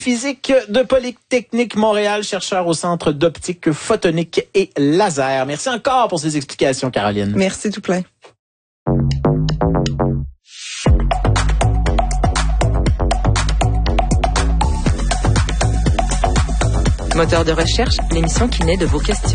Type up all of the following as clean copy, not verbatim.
Physique de Polytechnique Montréal, chercheur au Centre d'optique photonique et laser. Merci encore pour ces explications, Caroline. Merci tout plein. Moteur de recherche, l'émission qui naît de vos questions.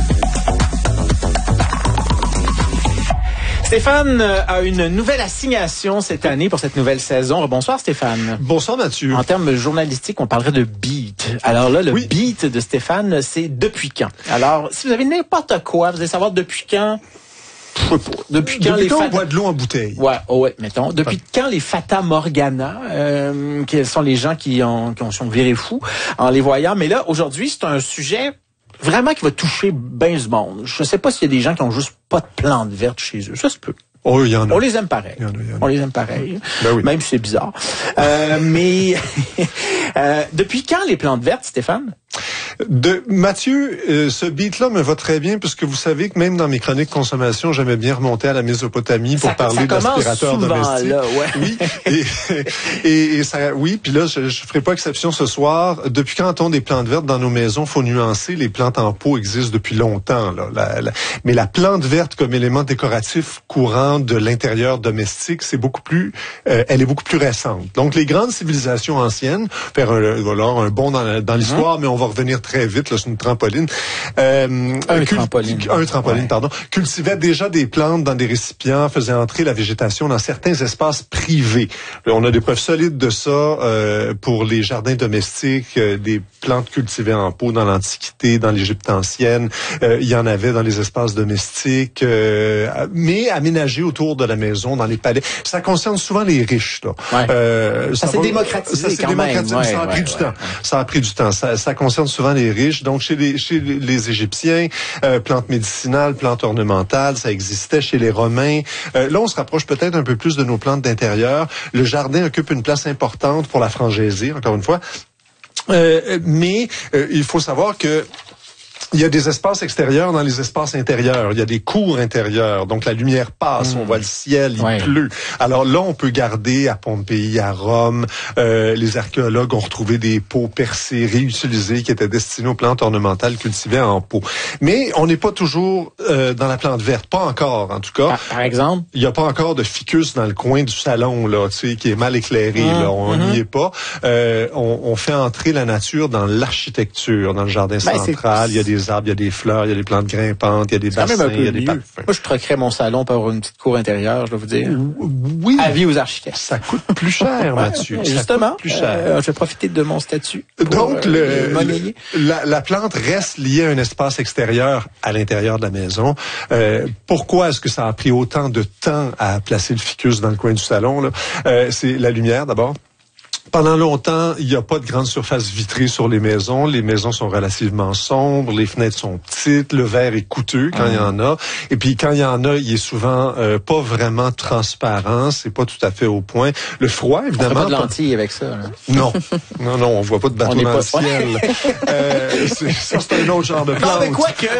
Stéphane a une nouvelle assignation cette année pour cette nouvelle saison. Bonsoir Stéphane. Bonsoir Mathieu. En termes journalistiques, on parlerait de beat. Alors là, le beat de Stéphane, c'est depuis quand? Alors, si vous avez n'importe quoi, vous allez savoir depuis quand... Depuis quand on boit de l'eau en bouteille. Ouais, mettons. Depuis quand les Fata Morgana, qui sont les gens qui sont virés fous en les voyant. Mais là, aujourd'hui, c'est un sujet vraiment qui va toucher bien du monde. Je sais pas s'il y a des gens qui ont juste pas de plantes vertes chez eux. Ça se peut. Oh, il y en a. On les aime pareil. On les aime pareil. Ben oui. Même si c'est bizarre. Mais depuis quand les plantes vertes, Stéphane? Mathieu, ce beat-là me va très bien puisque vous savez que même dans mes chroniques consommation, j'aimais bien remonter à la Mésopotamie pour parler d'aspirateur domestique. Là, ouais. Oui, et ça, oui, puis là, je ferai pas exception ce soir. Depuis quand on a des plantes vertes dans nos maisons, faut nuancer. Les plantes en pot existent depuis longtemps, là. Mais la plante verte comme élément décoratif courant de l'intérieur domestique, c'est beaucoup plus, elle est beaucoup plus récente. Donc, les grandes civilisations anciennes, faire un bond dans l'histoire, mais on va revenir très vite, là, c'est une trampoline. Un trampoline, pardon. Cultivaient déjà des plantes dans des récipients, faisaient entrer la végétation dans certains espaces privés. On a des preuves solides de ça pour les jardins domestiques, des plantes cultivées en pot dans l'Antiquité, dans l'Égypte ancienne. Il y en avait dans les espaces domestiques, mais aménagés autour de la maison, dans les palais. Ça concerne souvent les riches, là. Ouais. Ça s'est démocratisé quand même. Ça a pris du temps. Ça a pris du temps. Ça concerne souvent les riches. Donc, chez les Égyptiens, plantes médicinales, plantes ornementales, ça existait chez les Romains. Là, on se rapproche peut-être un peu plus de nos plantes d'intérieur. Le jardin occupe une place importante pour la frangésie, encore une fois. Mais il faut savoir que il y a des espaces extérieurs dans les espaces intérieurs. Il y a des cours intérieurs. Donc, la lumière passe, on voit le ciel, il pleut. Alors là, on peut garder à Pompéi, à Rome, les archéologues ont retrouvé des pots percés, réutilisés, qui étaient destinés aux plantes ornementales cultivées en pot. Mais on n'est pas toujours dans la plante verte. Pas encore, en tout cas. Par exemple? Il n'y a pas encore de ficus dans le coin du salon, là, tu sais, qui est mal éclairé, là. On n'y est pas. On fait entrer la nature dans l'architecture, dans le jardin central. Il y a des arbres, il y a des fleurs, il y a des plantes grimpantes, il y a des bassins, il y a des parfums. Moi, je troquerais mon salon pour une petite cour intérieure, je dois vous dire. Oui. Avis aux architectes. Ça coûte plus cher, Mathieu. Justement. Plus cher. Je vais profiter de mon statut. Donc, la plante reste liée à un espace extérieur à l'intérieur de la maison. Pourquoi est-ce que ça a pris autant de temps à placer le ficus dans le coin du salon, là? C'est la lumière, d'abord. Pendant longtemps, il n'y a pas de grande surface vitrée sur les maisons. Les maisons sont relativement sombres, les fenêtres sont petites, le verre est coûteux quand il y en a. Et puis quand il y en a, il est souvent pas vraiment transparent, c'est pas tout à fait au point. Le froid, évidemment. On fait pas de lentilles avec ça, là. Non, on voit pas de bateau dans le ciel. Ça, c'est un autre genre de plante. Non, mais quoi que...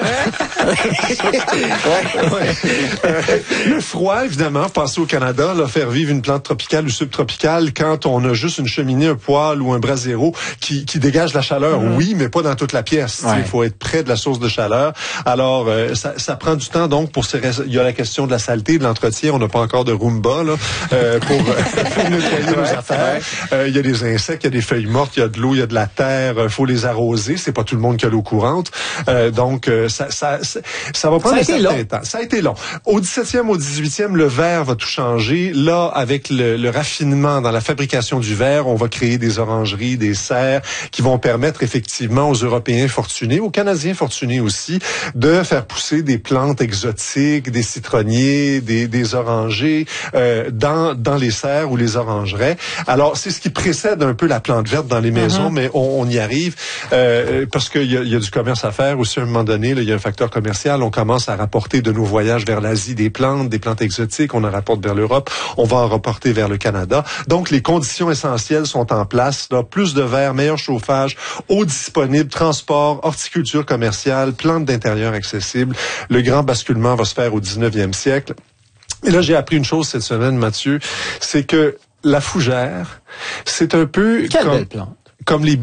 Le froid, évidemment, passer au Canada, là, faire vivre une plante tropicale ou subtropicale quand on a juste une cheminée, un poêle ou un brasero qui dégage la chaleur. Oui, mais pas dans toute la pièce. Il faut être près de la source de chaleur. Alors, ça prend du temps. Donc, il y a la question de la saleté, de l'entretien. On n'a pas encore de Roomba là pour nettoyer nos affaires. Il y a des insectes, il y a des feuilles mortes, il y a de l'eau, il y a de la terre. Il faut les arroser. C'est pas tout le monde qui a l'eau courante. Donc, ça va prendre un certain temps. Ça a été long. Au 17e, au 18e, le verre va tout changer. Là, avec le raffinement dans la fabrication du verre, on va créer des orangeries, des serres qui vont permettre effectivement aux Européens fortunés, aux Canadiens fortunés aussi, de faire pousser des plantes exotiques, des citronniers, des orangers dans les serres ou les orangeraies. Alors, c'est ce qui précède un peu la plante verte dans les maisons, mais on y arrive parce qu'il y a du commerce à faire aussi à un moment donné. Là, il y a un facteur commercial. On commence à rapporter de nos voyages vers l'Asie des plantes exotiques. On en rapporte vers l'Europe. On va en rapporter vers le Canada. Donc, les conditions essentielles sont en place. Là, plus de verre, meilleur chauffage, eau disponible, transport, horticulture commerciale, plantes d'intérieur accessibles. Le grand basculement va se faire au 19e siècle. Et là, j'ai appris une chose cette semaine, Mathieu, c'est que la fougère, c'est un peu Quelle belle plante. Comme les